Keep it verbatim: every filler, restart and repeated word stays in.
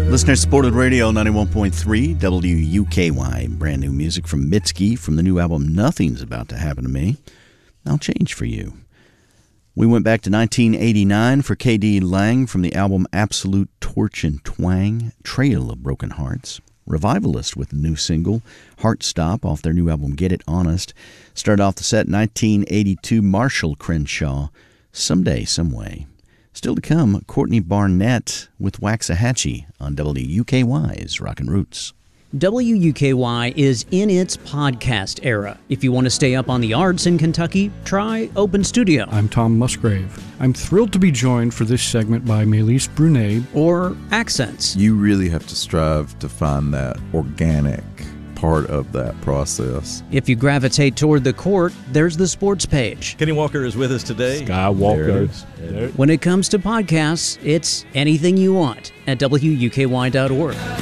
Listeners supported radio ninety-one point three W U K Y. Brand new music from Mitski from the new album Nothing's About to Happen to Me. I'll change for you. We went back to nineteen eighty-nine for K D Lang from the album Absolute Torch and Twang, Trail of Broken Hearts. Revivalist with the new single, Heart Stop, off their new album Get It Honest. Started off the set nineteen eighty-two, Marshall Crenshaw, Someday, Someway. Still to come, Courtney Barnett with Waxahachie on W U K Y's Rockin' Roots. W U K Y is in its podcast era. If you want to stay up on the arts in Kentucky, try Open Studio. I'm Tom Musgrave. I'm thrilled to be joined for this segment by Melise Brunet. Or Accents. You really have to strive to find that organic part of that process. If you gravitate toward the court, there's the sports page. Kenny Walker is with us today. Sky Walker. When it comes to podcasts, it's anything you want at W U K Y dot org.